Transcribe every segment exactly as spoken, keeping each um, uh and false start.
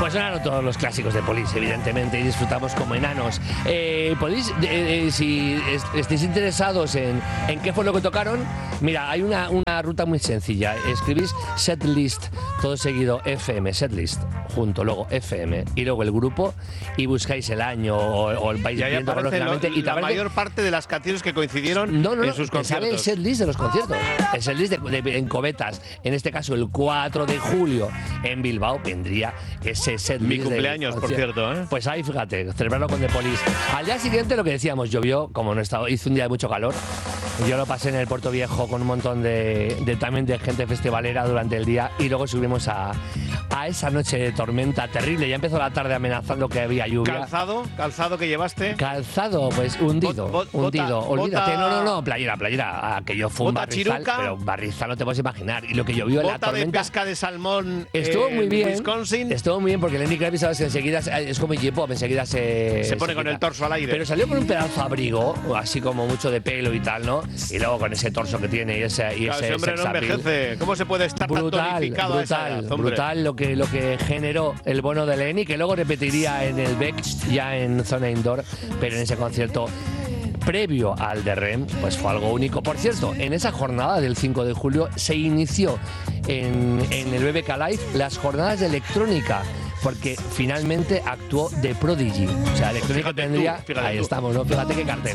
Pues sonaron todos los clásicos de Police, evidentemente, y disfrutamos como enanos. Eh, podéis, eh, eh, si est estáis interesados en, en qué fue lo que tocaron, mira, hay una, una ruta muy sencilla. Escribís setlist, todo seguido, F M, setlist, junto, luego F M, y luego el grupo, y buscáis el año o, o el país viendo cronológicamente. Y la aparece, mayor parte de las canciones que coincidieron no, no, en no, sus te conciertos. sale el setlist de los conciertos. El setlist de, de, en Cobetas. En este caso, el cuatro de julio en Bilbao vendría ese setlist. Mi cumpleaños, por cierto, ¿eh? Pues ahí, fíjate, celebrarlo con The Police. Al día siguiente, lo que decíamos, llovió, como no estaba, hizo un día de mucho calor. Yo lo pasé en el Puerto Viejo con un montón de, de también de gente festivalera durante el día, y luego subimos a, a esa noche de tormenta terrible. Ya empezó la tarde amenazando que había lluvia. ¿Calzado? ¿Calzado que llevaste? Calzado, pues hundido, Bot, bot, hundido. bota, Olvídate, bota, no, no, no, playera, playera. Aquello fue un barrizal, chiruca, pero barrizal no te puedes imaginar. Y lo que llovió en la tormenta. De pesca de salmón. Estuvo en muy bien. Wisconsin. Estuvo muy bien porque Lenny Kravitz, sabes que enseguida es como J-pop, enseguida se se pone se con quita. el torso al aire. Pero salió con un pedazo de abrigo, así como mucho de pelo y tal, ¿no? Y luego con ese torso que tiene y ese y claro, ese ese hombre no envejece. ¿Cómo se puede estar brutal, tan tonificado brutal, a esa edad, brutal lo que lo que generó el bono de Lenny, que luego repetiría en el Beck ya en zona indoor, pero en ese concierto previo al de R E M, pues fue algo único. Por cierto, en esa jornada del cinco de julio se inició en, en el B B K Live las jornadas de electrónica, porque finalmente actuó The Prodigy. O sea, electrónica Fíjate tendría... tú, ahí tú. estamos, ¿no? Fíjate qué cartel.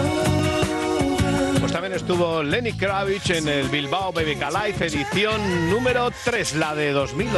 Pues también estuvo Lenny Kravitz en el Bilbao B B K Live, edición número tres, la de dos mil